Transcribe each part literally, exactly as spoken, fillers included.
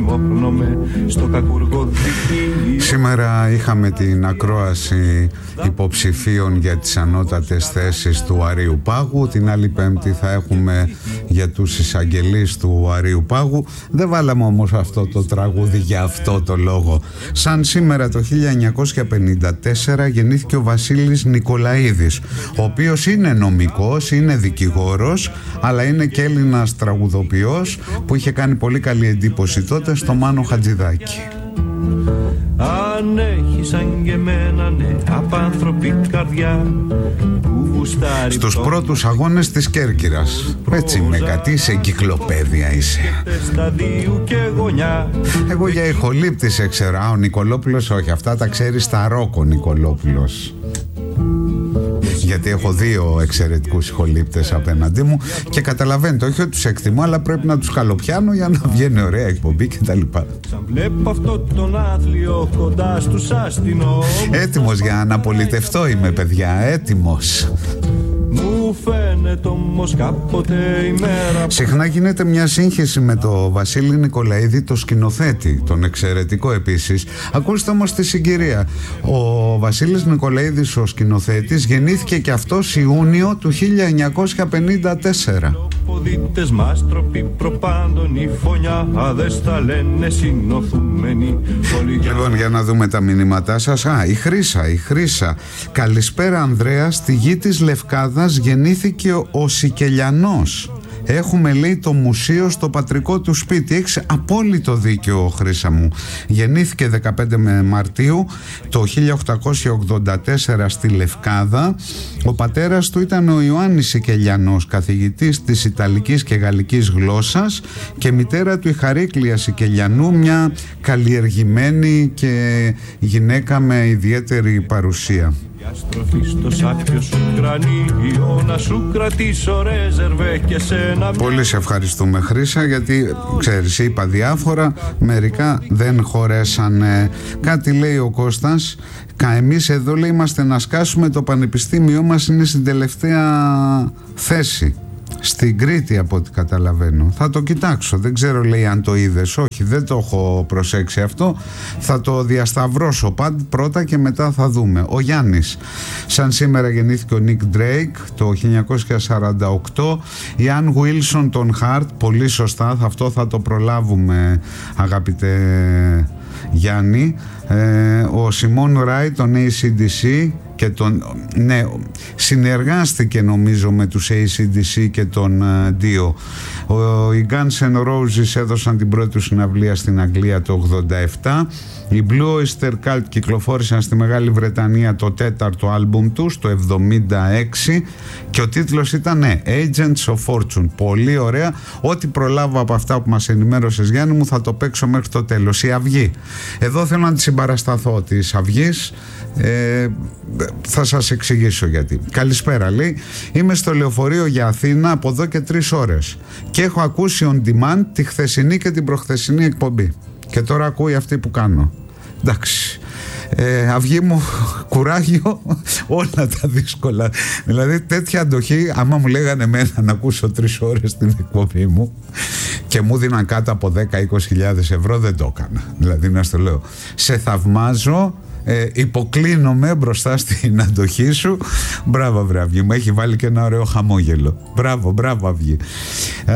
στριμώχνομαι στο κακουργό δικείο. Σήμερα είχαμε την ακρόαση υποψηφίων για τις ανώτατες θέσεις του Αρείου Πάγου. Την άλλη Πέμπτη θα έχουμε για τους εισαγγελείς του Αρείου Πάγου. Δεν βάλαμε όμως αυτό το τραγούδι για αυτό το λόγο. Σαν σήμερα το χίλια εννιακόσια πενήντα τέσσερα γεννήθηκε ο Βασίλης Νικολαίδης, ο οποίος είναι νομικός, είναι δικηγόρος, αλλά είναι και Έλληνας τραγουδοποιός που είχε κάνει πολύ καλή εντύπωση τότε στο Μάνο Χατζηδάκη. Αν έχει σαν και εμένα, ναι, απάνθρωπη καρδιά που γουστάρει. Στους πρώτους αγώνες της Κέρκυρας. Έτσι με κάτι, είσαι εγκυκλοπαίδεια είσαι. Εγώ για ηχολήπτης έξερα. Α, ο Νικολόπουλος όχι, αυτά τα ξέρει στα ρόκο Νικολόπουλος. Γιατί έχω δύο εξαιρετικούς ηχολήπτες απέναντί μου και καταλαβαίνετε, όχι ότι τους εκτιμώ, αλλά πρέπει να τους καλοπιάνω για να βγαίνει ωραία εκπομπή κτλ. Έτοιμος για να πολιτευτώ είμαι, παιδιά, έτοιμος. Συχνά γίνεται μια σύγχυση με το Βασίλη Νικολαίδη, το σκηνοθέτη, τον εξαιρετικό επίσης. Ακούστε όμως τη συγκυρία. Ο Βασίλης Νικολαίδης, ο σκηνοθέτης, γεννήθηκε και αυτός Ιούνιο του χίλια εννιακόσια πενήντα τέσσερα. Λοιπόν, για να δούμε τα μηνύματά σας. Α, η Χρύσα, η Χρύσα. Καλησπέρα Ανδρέα, στη γη της Λευκάδας γεννήθηκε ο Σικελιανός. Έχουμε, λέει, το μουσείο στο πατρικό του σπίτι. Έχεις απόλυτο δίκιο, Χρύσα μου. Γεννήθηκε δεκαπέντε Μαρτίου το χίλια οκτακόσια ογδόντα τέσσερα στη Λευκάδα. Ο πατέρας του ήταν ο Ιωάννης Σικελιανός, καθηγητής της Ιταλικής και Γαλλικής γλώσσας, και μητέρα του η Χαρίκλια Σικελιανού, μια καλλιεργημένη και γυναίκα με ιδιαίτερη παρουσία. Πολύ σε ευχαριστούμε, Χρύσα, γιατί ξέρεις, είπα διάφορα, μερικά δεν χωρέσανε. Κάτι λέει ο Κώστας. Εμείς εδώ, λέει, είμαστε να σκάσουμε, το πανεπιστήμιό μας είναι στην τελευταία θέση. Στην Κρήτη, από ό,τι καταλαβαίνω. Θα το κοιτάξω, δεν ξέρω, λέει, αν το είδες. Όχι, δεν το έχω προσέξει αυτό. Θα το διασταυρώσω πρώτα και μετά θα δούμε. Ο Γιάννης. Σαν σήμερα γεννήθηκε ο Νίκ Ντρέικ το χίλια εννιακόσια σαράντα οκτώ. Η Αν Γουίλσον τον Χαρτ. Πολύ σωστά, αυτό θα το προλάβουμε, αγαπητέ Γιάννη. ε, Ο Σιμών Ράι, τον έι σι ντι σι και τον, ναι, συνεργάστηκε νομίζω με τους έι σι ντι σι και τον Dio. uh, Οι Guns N' Roses έδωσαν την πρώτη του συναυλία στην Αγγλία το ογδόντα επτά. Οι Blue Oyster Cult κυκλοφόρησαν στη Μεγάλη Βρετανία το τέταρτο άλμπουμ τους το εβδομήντα έξι και ο τίτλος ήταν, ναι, Agents of Fortune. Πολύ ωραία. Ό,τι προλάβω από αυτά που μας ενημέρωσες, Γιάννη μου, θα το παίξω μέχρι το τέλος. Η Αυγή. Εδώ θέλω να τη συμπαρασταθώ της Αυγής. ε, Θα σας εξηγήσω γιατί. Καλησπέρα, λέει. Είμαι στο λεωφορείο για Αθήνα από εδώ και τρεις ώρες και έχω ακούσει on demand τη χθεσινή και την προχθεσινή εκπομπή. Και τώρα ακούει αυτή που κάνω. Εντάξει. Ε, Αυγή μου, κουράγιο, όλα τα δύσκολα. Δηλαδή, τέτοια αντοχή, άμα μου λέγανε εμένα να ακούσω τρεις ώρες την εκπομπή μου και μου δίναν κάτω από δέκα με είκοσι χιλιάδες ευρώ, δεν το έκανα. Δηλαδή, να στο λέω. Σε θαυμάζω. Ε, υποκλίνομαι μπροστά στην αντοχή σου. Μπράβο, βρε Αυγή μου, έχει βάλει και ένα ωραίο χαμόγελο. Μπράβο, μπράβο, Αυγή. ε,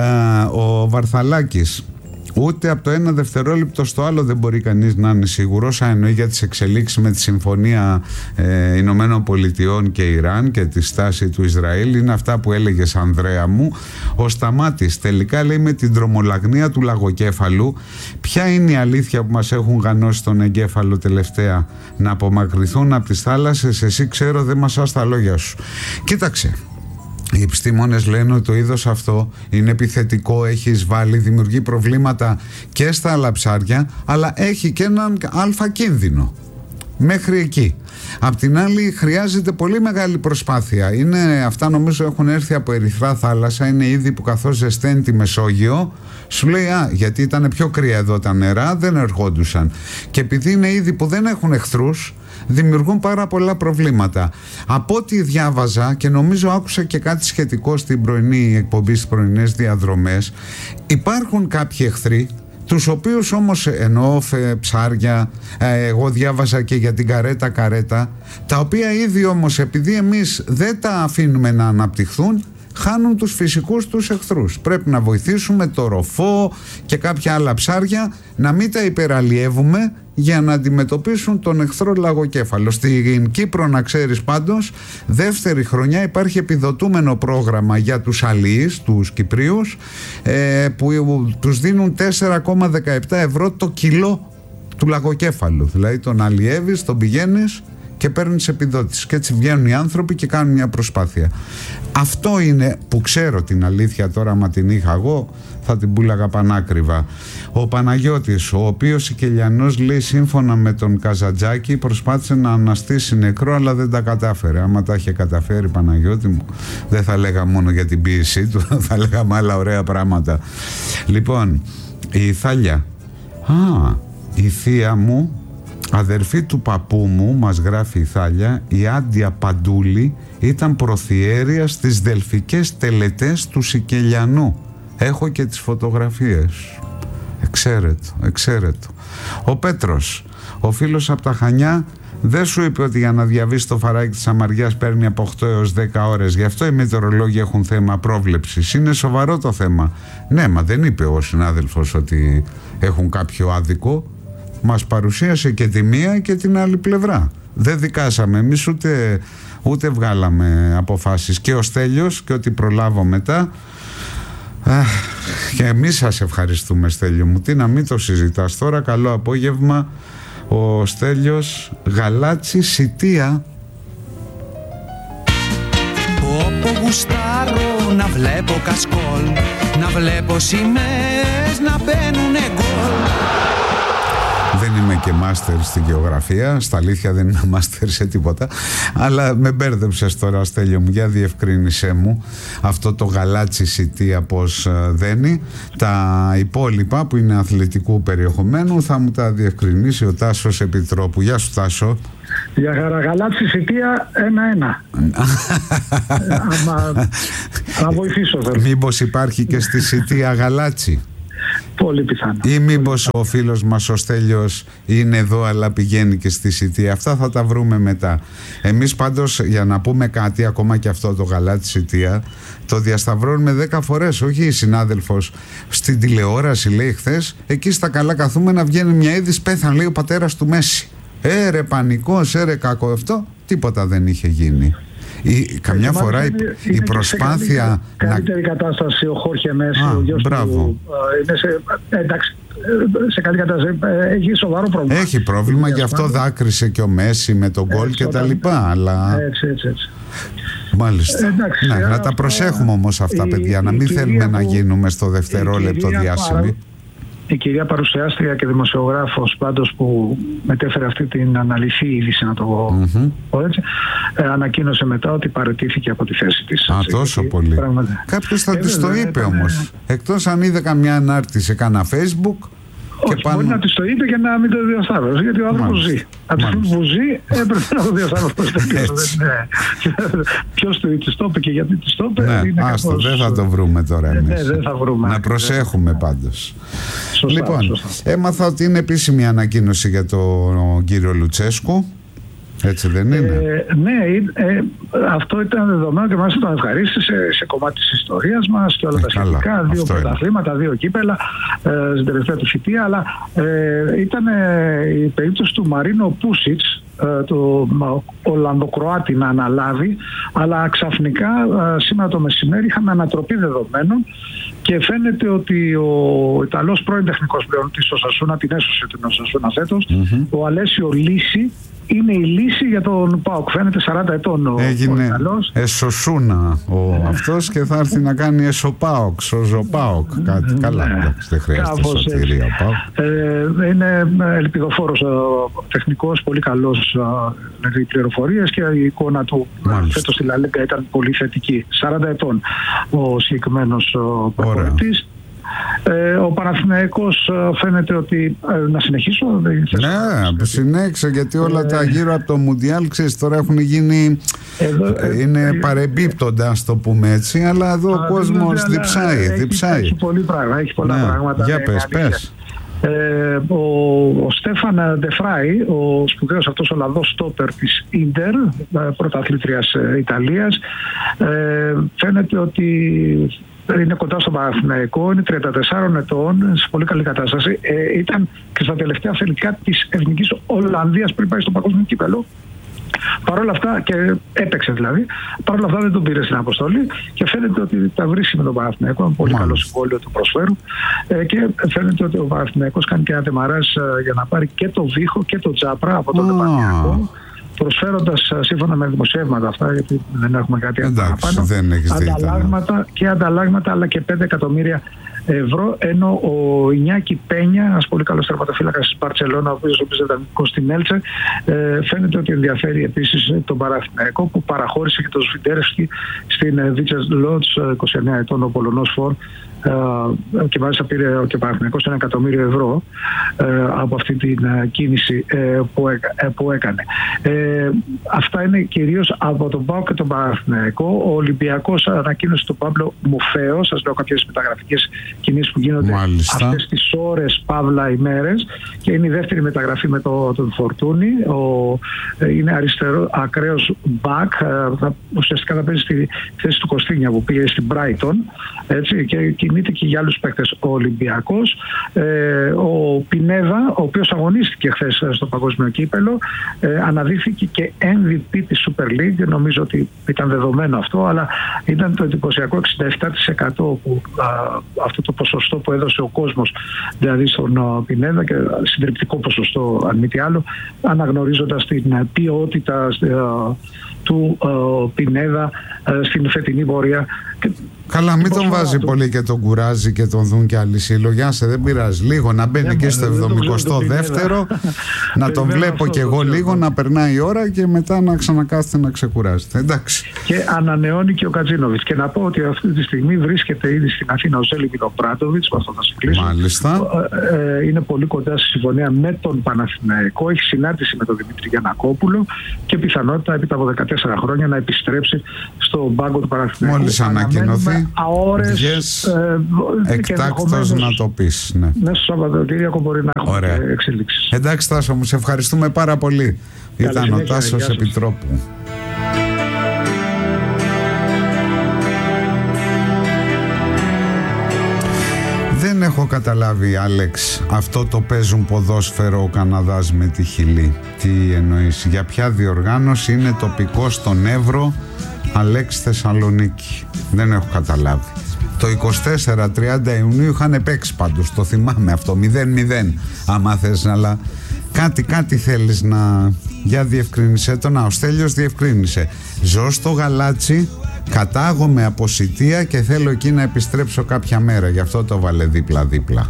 Ο Βαρθαλάκης. Ούτε από το ένα δευτερόλεπτο στο άλλο δεν μπορεί κανείς να είναι σίγουρος, αν εννοεί για τις εξελίξεις με τη Συμφωνία ε, Ηνωμένων Πολιτειών και Ιράν και τη στάση του Ισραήλ. Είναι αυτά που έλεγες, Ανδρέα μου. Ο Σταμάτης τελικά λέει με την τρομολαγνία του λαγοκέφαλου. Ποια είναι η αλήθεια που μας έχουν γανώσει τον εγκέφαλο τελευταία? Να απομακρυνθούν από τις θάλασσες? Εσύ, ξέρω, δεν μασάς τα λόγια σου. Κοίταξε. Οι επιστήμονες λένε ότι το είδος αυτό είναι επιθετικό, έχει εισβάλλει, δημιουργεί προβλήματα και στα άλλα ψάρια, αλλά έχει και έναν αλφα κίνδυνο. Μέχρι εκεί. Απ' την άλλη, χρειάζεται πολύ μεγάλη προσπάθεια. Είναι, αυτά νομίζω έχουν έρθει από Ερυθρά θάλασσα. Είναι είδη που καθώς ζεσταίνει τη Μεσόγειο, σου λέει, α, γιατί ήταν πιο κρύα εδώ τα νερά, δεν ερχόντουσαν. Και επειδή είναι είδη που δεν έχουν εχθρούς, δημιουργούν πάρα πολλά προβλήματα. Από ό,τι διάβαζα, και νομίζω άκουσα και κάτι σχετικό στην πρωινή εκπομπή, στις πρωινές διαδρομές, υπάρχουν κάποιοι εχθροί τους οποίους όμως εννοώ ψάρια, ε, εγώ διάβασα και για την καρέτα καρέτα, τα οποία ήδη όμως επειδή εμείς δεν τα αφήνουμε να αναπτυχθούν, χάνουν τους φυσικούς τους εχθρούς. Πρέπει να βοηθήσουμε το ροφό και κάποια άλλα ψάρια να μην τα υπεραλλιεύουμε για να αντιμετωπίσουν τον εχθρό λαγοκέφαλο. Στην Κύπρο, να ξέρεις πάντως, δεύτερη χρονιά υπάρχει επιδοτούμενο πρόγραμμα για τους αλιείς, τους Κυπρίους, ε, που τους δίνουν τέσσερα κόμμα δεκαεπτά ευρώ το κιλό του λαγοκέφαλου. Δηλαδή τον αλλιεύεις, τον πηγαίνεις και παίρνεις επιδότηση, και έτσι βγαίνουν οι άνθρωποι και κάνουν μια προσπάθεια. Αυτό είναι που ξέρω την αλήθεια τώρα, άμα την είχα εγώ θα την πούλαγα πανάκριβα. Ο Παναγιώτης, ο οποίος Σικελιανός, λέει σύμφωνα με τον Καζαντζάκη προσπάθησε να αναστήσει νεκρό αλλά δεν τα κατάφερε. Άμα τα είχε καταφέρει, Παναγιώτη μου, δεν θα λέγα μόνο για την ποίησή του, θα λέγαμε άλλα ωραία πράγματα. Λοιπόν, η Θάλια, α, η θεία μου, αδερφή του παππού μου, μας γράφει η Θάλια, η Άντια Παντούλη, ήταν προθιέρεια στις δελφικές τελετές του Σικελιανού. Έχω και τις φωτογραφίες. Εξαίρετο, εξαίρετο. Ο Πέτρος, ο φίλος από τα Χανιά, δεν σου είπε ότι για να διαβείς το φαράκι της αμαριάς παίρνει από οκτώ έως δέκα ώρες? Γι' αυτό οι μετεωρολόγοι έχουν θέμα πρόβλεψης. Είναι σοβαρό το θέμα. Ναι, μα δεν είπε ο συνάδελφος ότι έχουν κάποιο άδικο. Μας παρουσίασε και τη μία και την άλλη πλευρά. Δεν δικάσαμε εμείς, ούτε, ούτε βγάλαμε αποφάσεις. Και ο Στέλιος, και ότι προλάβω μετά. Αχ, και εμείς σας ευχαριστούμε, Στέλιο μου. Τι να μην το συζητάς τώρα. Καλό απόγευμα. Ο Στέλιος, Γαλάτσι, Σιτία. Όπου γουστάρω να βλέπω κασκόλ, να βλέπω σημαίες να μπαίνουνε γκολ. Δεν είμαι και μάστερ στη γεωγραφία, στα αλήθεια δεν είμαι μάστερ σε τίποτα, αλλά με μπέρδεψες τώρα, Στέλιο μου, για διευκρίνησέ μου αυτό το Γαλάτσι Σιτία πως δένει. Τα υπόλοιπα που είναι αθλητικού περιεχομένου θα μου τα διευκρινίσει ο Τάσος Επιτρόπου. Γεια σου, Τάσο. Για Γαλάτσι Σιτία ένα-ένα. Θα βοηθήσω. Μήπως υπάρχει και στη Σιτία Γαλάτσι? Πολύ πιθανό. Ή μήπως ο φίλος μας ο Στέλιος είναι εδώ αλλά πηγαίνει και στη Σιτία? Αυτά θα τα βρούμε μετά. Εμείς πάντως, για να πούμε κάτι, ακόμα και αυτό το Γαλάτσι Σιτία το διασταυρώνουμε δέκα φορές. Όχι η συνάδελφος στην τηλεόραση, λέει χθες, εκεί στα καλά καθούμενα βγαίνει μια είδηση, πέθανε, λέει, ο πατέρας του Μέση. Έρε πανικός, έρε κακό αυτό. Τίποτα δεν είχε γίνει. Η, καμιά και φορά είναι, η, είναι η προσπάθεια σε καλύτερη να... κατάσταση ο Χόρχε Μέση, ο γιος μπράβο. του, είναι σε, εντάξει, σε καλή κατάσταση, έχει σοβαρό πρόβλημα. Έχει πρόβλημα, γι' αυτό δάκρυσε και ο Μέση με τον γκολ και τα λοιπά, αλλά... Έτσι, έτσι, έτσι. Μάλιστα. Εντάξει, να, να τα προσέχουμε όμως αυτά, η, παιδιά, να μην θέλουμε που, να γίνουμε στο δευτερόλεπτο διάσημοι. Η κυρία παρουσιάστρια και δημοσιογράφος πάντως που μετέφερε αυτή την αναλυθή είδηση, να το mm-hmm. πω έτσι, ε, ανακοίνωσε μετά ότι παραιτήθηκε από τη θέση της. Α, τόσο και, πολύ. Πράγματα... Κάποιος θα ε, της το είπε ήταν... όμως. Εκτός αν είδε καμιά ανάρτηση σε κάνα Facebook. Όχι, πάνω... μπορεί να της το είπε και να μην το διασταύρωσε, γιατί ο άνθρωπος ζει. Από τη στιγμή που ζει, έπρεπε να το διασταύρωσε. Ποιος της το είπε και γιατί της το είπε. Ναι, άστο, καθώς... δεν θα το βρούμε τώρα εμείς. Ναι, δεν θα βρούμε. Να προσέχουμε πάντως. Σωστά, λοιπόν, σωστά. έμαθα ότι είναι επίσημη ανακοίνωση για τον κύριο Λουτσέσκου. Έτσι δεν είναι? Ε, ναι, ε, αυτό ήταν δεδομένο και μάλιστα τον ευχαρίστησε σε κομμάτι της ιστορίας μας και όλα ε, τα σχετικά. Δύο πρωταθλήματα, δύο κύπελα ε, στην τελευταία του θητεία. Αλλά ε, ήταν ε, η περίπτωση του Μαρίνο Πούσιτς, ε, το Ολλανδοκροάτη, να αναλάβει. Αλλά ξαφνικά ε, σήμερα το μεσημέρι είχαμε ανατροπή δεδομένων και φαίνεται ότι ο Ιταλός πρώην τεχνικός πλέον της Οσασούνα, την έσωσε την Οσασούνα φέτος, mm-hmm. ο Αλέσιο Λύση, είναι η λύση για τον ΠΑΟΚ. Φαίνεται σαράντα ετών ο Έγινε Εσοσούνα ο ε. αυτός και θα έρθει να κάνει Εσοπάοκ, Σοζοπάοκ. Κάτι καλά, ναι. Δεν χρειάζεται σωτηρία ο ΠΑΟΚ. Ε, είναι ελπιδοφόρος ο τεχνικός, πολύ καλός δηλαδή, πληροφορίες και η εικόνα του φέτος στη Λα Λίγκα ήταν πολύ θετική. σαράντα ετών ο συγκεκριμένος προπονητής. Ε, ο Παναθηναϊκός φαίνεται ότι ε, να συνεχίσω. Ναι, συνέχισε, γιατί όλα ε, τα γύρω από το Μουντιάλ, ξέρεις, τώρα έχουν γίνει εδώ, ε, είναι ε, παρεμπίπτοντα, ας το πούμε έτσι, αλλά εδώ α, ο κόσμος διψάει, έχει, διψάει. Έχει, πολύ πράγμα, έχει πολλά ναι, πράγματα. Για πες, πες. Ε, ο, ο Στέφαν Ντεφράι, ο σπουδαίος αυτός Ολλανδός στόπερ της Ίντερ, πρωταθλήτριας Ιταλίας, ε, φαίνεται ότι είναι κοντά στον Παναθηναϊκό, είναι τριάντα τεσσάρων ετών, σε πολύ καλή κατάσταση. Ε, ήταν και στα τελευταία αθλητικά της Εθνικής Ολλανδίας πριν πάει στο παγκόσμιο κύπελλο. Παρ' όλα αυτά, και έπαιξε δηλαδή, παρ' όλα αυτά δεν τον πήρε στην αποστολή και φαίνεται ότι τα βρίσκει με τον Παναθηναϊκό. Ένα πολύ καλό συμβόλαιο του προσφέρου. Ε, και φαίνεται ότι ο Παναθηναϊκός κάνει και ένα τεμαράζ για να πάρει και το Βίχο και το Τζάπρα από τον Παναθηναϊκό. Προσφέροντας, σύμφωνα με δημοσιεύματα αυτά, γιατί δεν έχουμε κάτι παραπάνω, ανταλλάγματα και ανταλλάγματα, αλλά και πέντε εκατομμύρια ευρώ, ενώ ο Ινιάκη Πένια, ένας πολύ καλός τερματοφύλακας της Μπαρτσελώνα, ο οποίος ήταν στην Έλτσε, ε, φαίνεται ότι ενδιαφέρει επίσης τον Παναθηναϊκό, που παραχώρησε και τον Σβιντέρευσκι στην Βίτσες Λότς, είκοσι εννέα ετών, ο Πολωνός φορ, Uh, και μάλιστα πήρε και ο Παναθηναϊκός ένα εκατομμύριο ευρώ uh, από αυτή την uh, κίνηση uh, που, uh, που έκανε. Uh, αυτά είναι κυρίως από τον ΠΑΟΚ και τον Παναθηναϊκό. Ο Ολυμπιακός ανακοίνωσε τον Παύλο Μουφαίο. Σας λέω κάποιες μεταγραφικές κινήσεις που γίνονται Μάλιστα. αυτές τις ώρες, παύλα ημέρες, και είναι η δεύτερη μεταγραφή με το, τον Φορτούνη. Ο, είναι αριστερό, ακραίος μπακ, uh, ουσιαστικά θα παίζει στη θέση του Κωστίνια που πήγε στην Brighton, έτσι, και κινείται και για άλλους παίκτες ο Ολυμπιακός. Ε, ο Πινέδα, ο οποίος αγωνίστηκε χθες στο παγκόσμιο κύπελλο, ε, αναδείχθηκε και εμ βι πι της Super League. Νομίζω ότι ήταν δεδομένο αυτό, αλλά ήταν το εντυπωσιακό εξήντα επτά τοις εκατό που, α, αυτό το ποσοστό που έδωσε ο κόσμος, δηλαδή στον α, Πινέδα, και συντριπτικό ποσοστό αν μη τι άλλο, αναγνωρίζοντας την ποιότητα α, του α, Πινέδα α, στην φετινή πορεία. Καλά, μην τον βάζει του. πολύ και τον κουράζει και τον δουν και άλλοι σύλλογοι. Άσε, δεν πειράζει. Λίγο να μπαίνει και στο εβδομηκοστό δεύτερο, να τον βλέπω κι εγώ λίγο, να περνάει η ώρα και μετά να ξανακάθεται να ξεκουράζεται. Εντάξει. Και ανανεώνει και ο Κατζίνοβιτς. Και να πω ότι αυτή τη στιγμή βρίσκεται ήδη στην Αθήνα ο Ζέλη Μιλοπράτοβιτς, με αυτό θα σε κλείσω. Μάλιστα. Ε, είναι πολύ κοντά στη συμφωνία με τον Παναθηναϊκό. Έχει συνάντηση με τον Δημήτρη Γιαννακόπουλο και πιθανότητα έπειτα από δεκατέσσερα χρόνια να επιστρέψει στον πάγκο του Παναθηναϊκού. Μόλις ανακοινωθεί. Αώρες, yes. ε, εκτάκτως να το πεις, ναι. Μέσα στο Σαββατοκύριακο μπορεί να έχουμε εξελίξεις. Εντάξει, Τάσο μου, σε ευχαριστούμε πάρα πολύ. Καλή Ήταν συνέχεια, ο Τάσος Επιτρόπου. Δεν έχω καταλάβει, Άλεξ, αυτό το παίζουν ποδόσφαιρο ο Καναδάς με τη Χιλή. Τι εννοείς, για ποια διοργάνωση? Είναι τοπικό στον Εύρο, Αλέξη, Θεσσαλονίκη. Δεν έχω καταλάβει. Το είκοσι τέσσερα τριάντα Ιουνίου είχαν παίξει πάντως, το θυμάμαι αυτό, μηδέν μηδέν άμα θες, αλλά κάτι κάτι θέλεις να... Για διευκρίνησε το. Να, ο Στέλιος διευκρίνησε. Ζω στο Γαλάτσι, κατάγομαι από Σιτία και θέλω εκεί να επιστρέψω κάποια μέρα. Γι' αυτό το βάλε δίπλα δίπλα.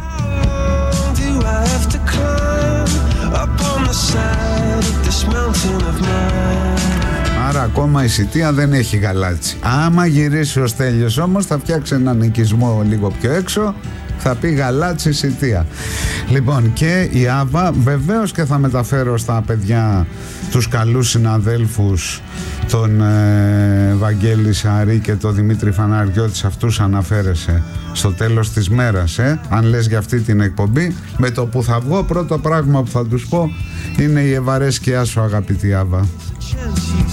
Άρα ακόμα η Σιτία δεν έχει Γαλάτσι. Άμα γυρίσει ο Στέλιος όμως θα φτιάξει έναν οικισμό λίγο πιο έξω, θα πει Γαλάτσι Σιτία. Λοιπόν, και η Άβα, βεβαίως και θα μεταφέρω στα παιδιά τους καλούς συναδέλφους, τον ε, Βαγγέλη Σαρή και τον Δημήτρη Φαναριώτη, σε αυτούς αναφέρεσαι στο τέλος της μέρας, ε? Αν λες για αυτή την εκπομπή, με το που θα βγω πρώτο πράγμα που θα τους πω είναι η ευαρέσκειά σου, αγαπητή Άβα.